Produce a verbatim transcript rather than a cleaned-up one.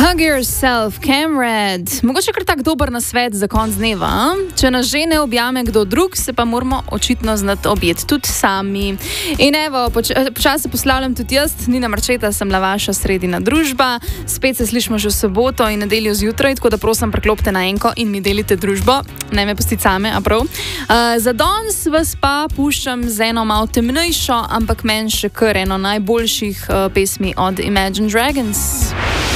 Hug yourself, Camred. Mogoče kar tak dober nasvet za konc dneva. A? Če nas žene objame kdo drug, se pa moramo očitno znati objeti tudi sami. In evo, počasi poč poslavljam tudi jaz, Nina Marčeta, sem la vaša sredina družba. Spet se slišimo že v soboto in nedeljo zjutraj, tako da prosim preklopite na enko in mi delite družbo. Ne me pustiti same, a prav. Uh, za danes vas pa puščam z eno malo temnejšo, ampak meni še kar eno najboljših uh, pesmi od Imagine Dragons.